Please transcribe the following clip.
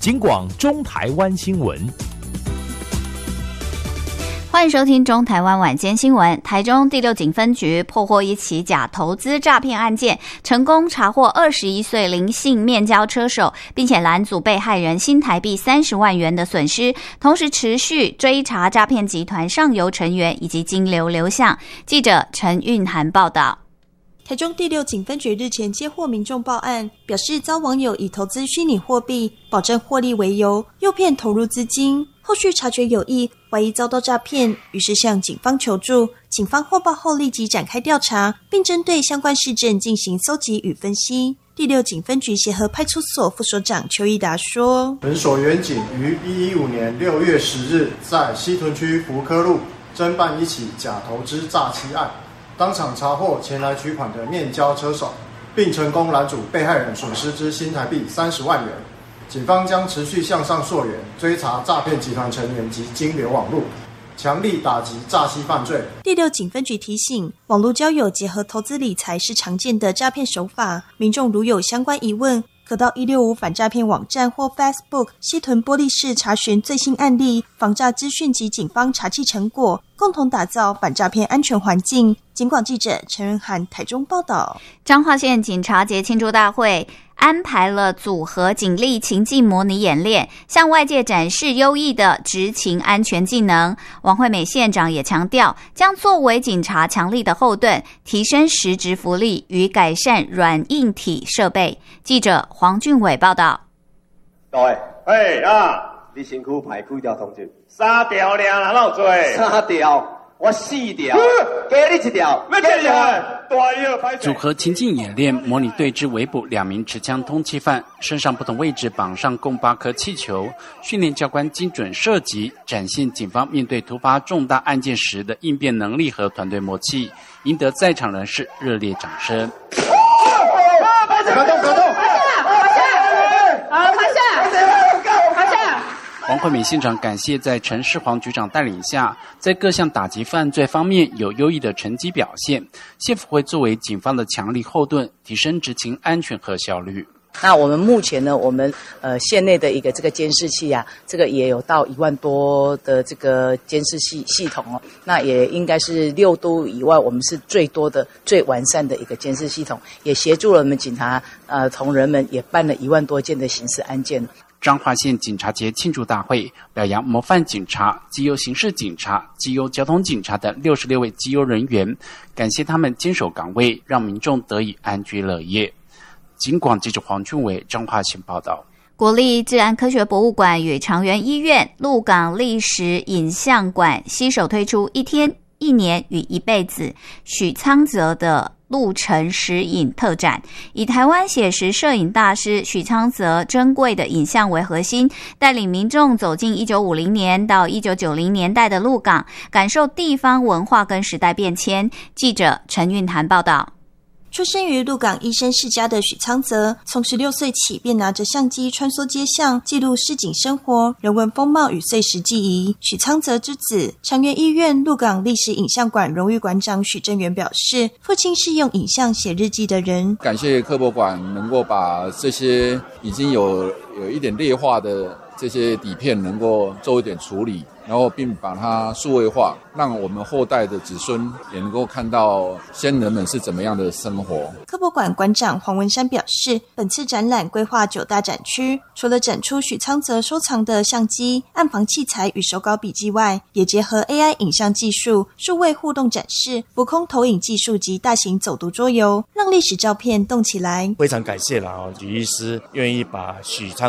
警广中台湾新闻。 欢迎收听中台湾晚间新闻。台中第6警分局破获一起假投资诈骗案件，成功查获21岁林姓面交车手，并且拦阻被害人新台币30万元的损失，同时持续追查诈骗集团上游成员以及金流流向。记者陈韵涵报道。 台中第6警分局日前接获民众报案，表示遭网友以投资虚拟货币保证获利为由，诱骗投入资金，后续察觉有异，怀疑遭到诈骗，于是向警方求助。警方获报后立即展开调查，并针对相关事证进行搜集与分析。第6警分局协和派出所副所长邱义达说， 本所员警于115年6月10日在西屯区福科路侦办一起假投资诈欺案，当场查获前来取款的面交车手，并成功拦阻被害人损失之新台币30万元。警方将持续向上溯源，追查诈骗集团成员及金流网路，强力打击诈欺犯罪。 第6警分局提醒，网络交友结合投资理财是常见的诈骗手法，民众如有相关疑问，可到165反诈骗网站或 Facebook 西屯玻璃市查询最新案例、防诈资讯及警方查缉成果，共同打造反诈骗安全环境。警广记者陈仁涵台中报道。 彰化县警察节庆祝大会安排了组合警力情境模拟演练，向外界展示优异的执勤安全技能。王惠美县长也强调，将作为警察强力的后盾，提升实质福利与改善软硬体设备。记者黄俊伟报道。 各位，你身躯排几条通缉？3条尔啦，哪有做？3条。我4条，加你1条，要这样。 组合情境演练模拟对峙围捕2名持枪通缉犯，身上不同位置绑上共8颗气球，训练教官精准射击，展现警方面对突发重大案件时的应变能力和团队默契，赢得在场人士热烈掌声。王惠美县长感谢在陈世煌局长带领下，在各项打击犯罪方面有优异的成绩表现，县府会作为警方的强力后盾，提升执勤安全和效率。 那我们目前呢，我们县内的一个这个监视器啊，这个也有到1万多的这个监视系统哦，那也应该是6都以外，我们是最多的、最完善的一个监视系统，也协助了我们警察同仁们也办了1万多件的刑事案件。 彰化县警察节庆祝大会表扬模范警察、绩优刑事警察、绩优交通警察的66位绩优人员，感谢他们坚守岗位，让民众得以安居乐业。警广记者黄俊伟彰化县报道。 国立自然科学博物馆与长源医院鹿港历史影像馆携手推出1天、1年与1辈子许昌泽的路程实影特展，以台湾写实摄影大师许昌泽珍贵的影像为核心，带领民众走进1950年到1990年代的鹿港，感受地方文化跟时代变迁。记者陈韵涵报道。 出生于鹿港医生世家的许昌泽，从16岁起便拿着相机穿梭街巷，记录市井生活、人文风貌与碎石记忆。许昌泽之子，长源医院鹿港历史影像馆荣誉馆长许正元表示，父亲是用影像写日记的人。 感谢科博馆能够把这些已经有一点劣化的这些底片能够做一点处理，然后并把它数位化，让我们后代的子孙也能够看到先人们是怎么样的生活。 科博馆馆长黄文山表示，本次展览规划9大展区，除了展出许昌泽收藏的相机、暗房器材与手稿笔记外，也结合 AI 影像技术、数位互动展示、浮空投影技术及大型走读桌游，让历史照片动起来。 非常感谢啦，许医师愿意把许昌